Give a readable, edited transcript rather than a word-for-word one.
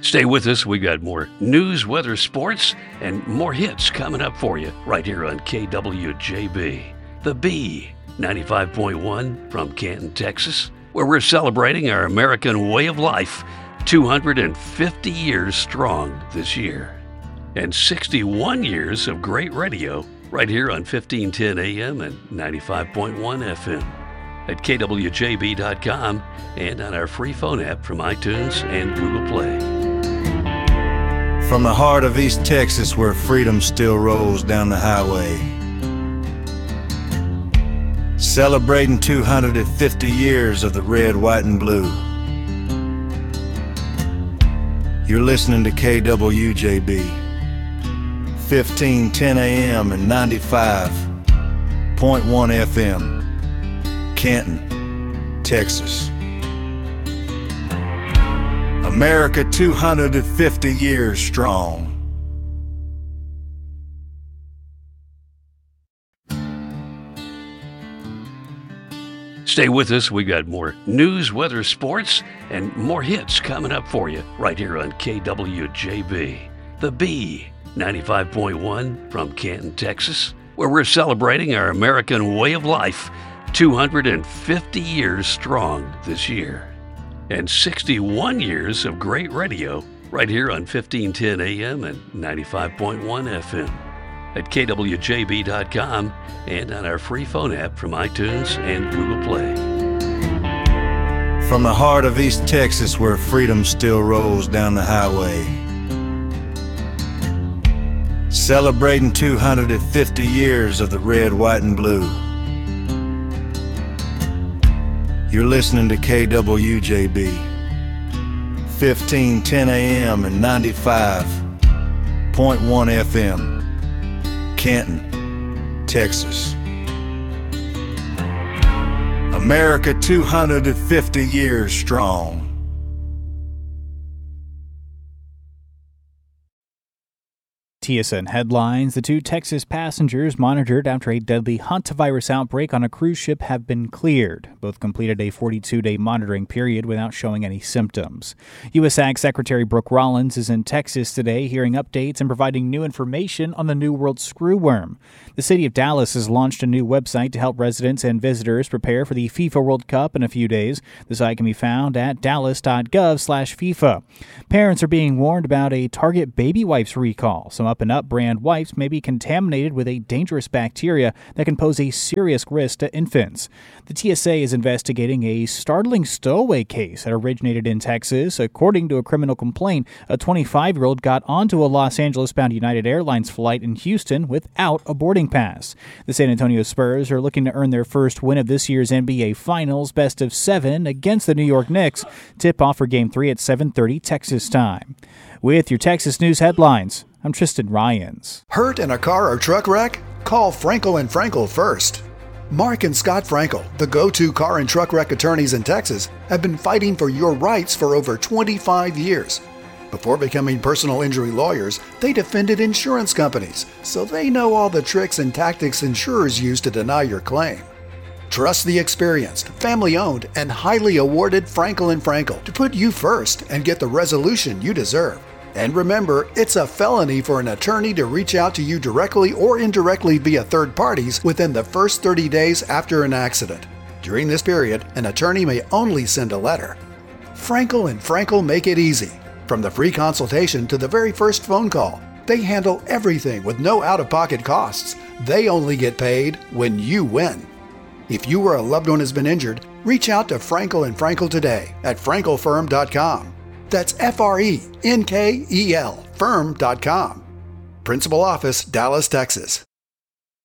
Stay with us. We got more news, weather, sports, and more hits coming up for you right here on KWJB. The B, 95.1 from Canton, Texas, where we're celebrating our American way of life, 250 years strong this year. And 61 years of great radio right here on 1510 AM and 95.1 FM. At kwjb.com and on our free phone app from iTunes and Google Play. From the heart of East Texas, where freedom still rolls down the highway, celebrating 250 years of the red, white, and blue. You're listening to KWJB, 1510 AM and 95.1 FM. Canton, Texas. America 250 years strong. Stay with us. We got more news, weather, sports, and more hits coming up for you right here on KWJB. The B, 95.1 from Canton, Texas, where we're celebrating our American way of life, 250 years strong this year. And 61 years of great radio right here on 1510 AM and 95.1 FM. At kwjb.com and on our free phone app from iTunes and Google Play. From the heart of East Texas, where freedom still rolls down the highway, celebrating 250 years of the red, white, and blue. You're listening to KWJB, 1510 AM and 95.1 FM, Canton, Texas. America 250 years strong. TSN headlines: the 2 Texas passengers monitored after a deadly hantavirus outbreak on a cruise ship have been cleared. Both completed a 42-day monitoring period without showing any symptoms. U.S. Ag Secretary Brooke Rollins is in Texas today, hearing updates and providing new information on the New World screwworm. The city of Dallas has launched a new website to help residents and visitors prepare for the FIFA World Cup in a few days. The site can be found at dallas.gov/FIFA. Parents are being warned about a Target baby wipes recall. Some Up&Up brand wipes may be contaminated with a dangerous bacteria that can pose a serious risk to infants. The TSA is investigating a startling stowaway case that originated in Texas. According to a criminal complaint, a 25-year-old got onto a Los Angeles-bound United Airlines flight in Houston without a boarding pass. The San Antonio Spurs are looking to earn their first win of this year's NBA Finals best of 7 against the New York Knicks. Tip-off for Game 3 at 7:30 Texas time. With your Texas news headlines, I'm Tristan Ryans. Hurt in a car or truck wreck? Call Frankel & Frankel first. Mark and Scott Frankel, the go-to car and truck wreck attorneys in Texas, have been fighting for your rights for over 25 years. Before becoming personal injury lawyers, they defended insurance companies, so they know all the tricks and tactics insurers use to deny your claim. Trust the experienced, family-owned, and highly awarded Frankel & Frankel to put you first and get the resolution you deserve. And remember, it's a felony for an attorney to reach out to you directly or indirectly via third parties within the first 30 days after an accident. During this period, an attorney may only send a letter. Frankel & Frankel make it easy. From the free consultation to the very first phone call, they handle everything with no out-of-pocket costs. They only get paid when you win. If you or a loved one has been injured, reach out to Frankel & Frankel today at frankelfirm.com. That's FRENKEL firm.com. Principal office, Dallas, Texas.